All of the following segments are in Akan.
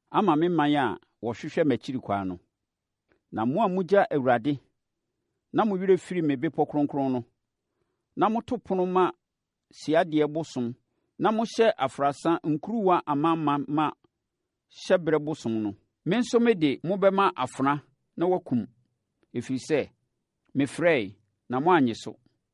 ama me man a wɔhwehwɛ m'akyiri kwan no. Na mo a mugya Awurade na mo werɛ firi me bepɔ kronkron no, na moto pono ma siadeɛ bosom, na mohyɛ afrasa nkuruwa amama ma hyɛberɛ bosom no, me nso mede mobɛma afena na wakum, ɛfiri sɛ mefrɛe na moannye so,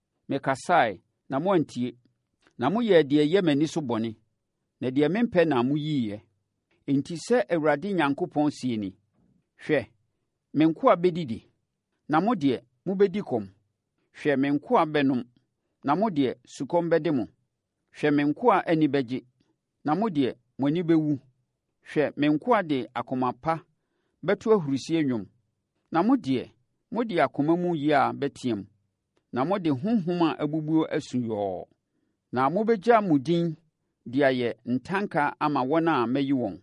mekasae na moantie, na moyɛɛ deɛ ɛyɛ m'ani so bɔne, na deɛ mempɛ na moyiiɛ. Enti sɛ Awurade Nyankopɔn sie ni, hwɛ, me nkoa bɛdidi, na mo deɛ mobɛdi kɔm. Hwɛ, me nkoa bɛnom, na mo deɛ sukɔm bɛde mo. Hwɛ, me nkoa ani bɛgye, na mo deɛ mo ani bɛwu. Hwɛ, me nkoa de akoma pa bɛto ahurisie nnwom, na mo deɛ mode akoma mu yea bɛteam, na mode honhom a abubuo asu yɔɔ. Na mobɛgya mo din de ayɛ ntanka ama wɔn a mayi wɔn.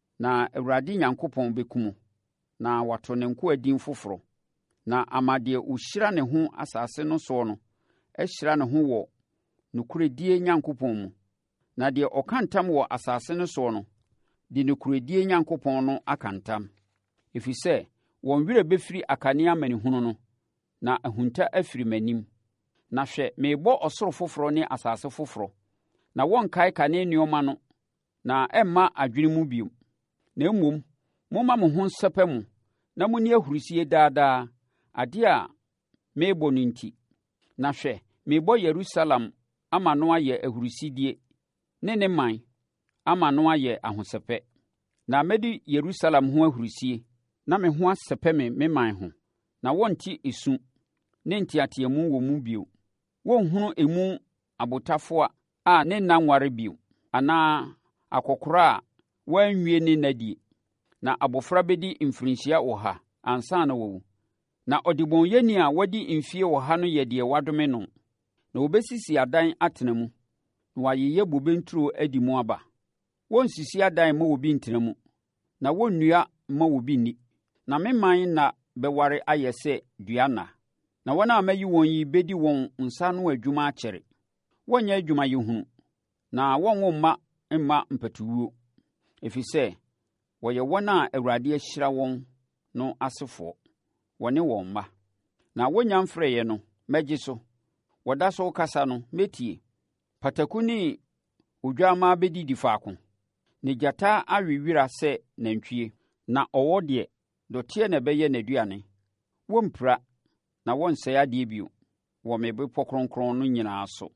Na Awurade Nyankopɔn bɛkum, na wato ne nkoa din foforɔ, na ama deɛ ɔhyira ne ho asase no soɔ no ahyira ne ho wɔ nokoredie Nyankopɔn mu, na deɛ ɔka ntam wɔ asase no soɔ no de nokoredie Nyankopɔn no aka ntam. Ɛfiri sɛ wɔn werɛ bɛfiri akanea amanehunu no, na ahunta afiri m'anim. Na hwɛ, merebɔ ɔsoro foforɔ ne asase foforɔ, na wɔnkae kane nneɛma no na ɛmma adwene mu bio. Na mmom, momma mo ho nsɛpɛ mo na monni ahurisie daadaa adeɛ a merebɔ no nti. Na hwɛ, merebɔ Yerusalem ama no ayɛ ahurisidie ne ne man ama no ayɛ ahosɛpɛ. Na mɛdi Yerusalem ho ahurisie na me ho asɛpɛ me man ho. Na wɔnte esu ne nteateamu wɔ mu bio. Wɔnhunu emu abotafoa a ne nna nware bio, anaa akɔkora a wɔanwie ne nnadie. Na abɔfra bɛdi mfirinhyia 100 ansa na wawu. Na ɔdebɔnyɛni a wadi mfeɛ 100 no yɛ deɛ wadome no. Na wɔbɛsisi adan atena mu, na wɔayeyɛ bobe nturo adi mu aba. Wɔnsisi adan ma obi ntena mu, na wɔnnua ma obi nni. Na me man nna bɛware ayɛ sɛ dua nna. Na wɔn a mayi wɔn yi bɛdi wɔn nsa no adwuma akyɛre. Wɔnyɛ adwumayɛhunu, na wɔnwo mma mpatuwuo, ɛfiri sɛ wɔyɛ wɔn a Awurade ahyira wɔn no asefoɔ, wɔne wɔn mma. Na wɔnya mfrɛeɛ no, mɛgye so. Wɔda so kasa no, mɛtie. Pataku ne odwammaa bɛdidi faako, ne gyata awe wira sɛ nantwie. Na ɔwɔ deɛ, dɔteɛ na ɛbɛyɛ n'aduane. Wɔmpira, na wɔnsɛe adeɛ bio wɔ me bepɔ kronkron no nyinaa so.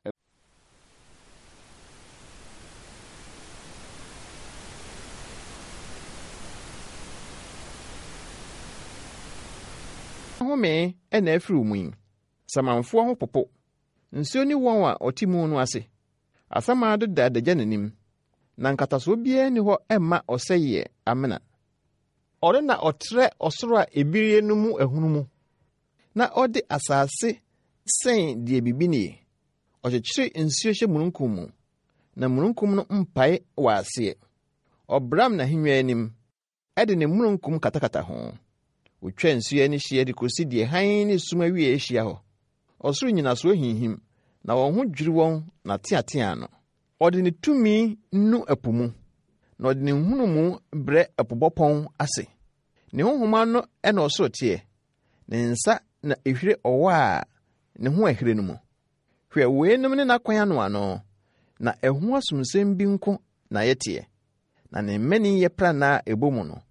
Home ɛna afiri mu yi, samanfoɔ ho popo, nsuo ne wɔn a ɔte mu no ase, asama deda adagya n'anim, na nkatasoɔ biara ni hɔ ɛmma ɔsɛeɛ amena. Ɔno na ɔtrɛ ɔsoro a ebirie no mu ahunu mu, na ɔde asase sɛn deɛ bibi nie. Ɔkyekyere nsuo hyɛ mununkum mu, na mununkum no mpae wɔ aseɛ. Ɔbram n'ahennwa anim, ɛde ne mununkum katakata ho. Otwa nsuo ani hyia de kosi deɛ hann ne sum awie ahyia hɔ. Ɔsoro nyinasoɔ hinhim, na wɔn ho dwiri wɔn na teatea no. Ɔde ne tumi nu ɛpo mu, na ɔde ne nhunumu brɛ ɛpobɔpɔn ase. Ne honhoma no ɛna ɔsoro teɛ, ne nsa na ehwire ɔwɔ a ne ho ahire no mu. Hwɛ, weinom ne n'akwan ano, na ɛho asomsɛm bi nko na yɛteɛ, na ne mmɛne yɛ pranaa ɛbɔ mu no.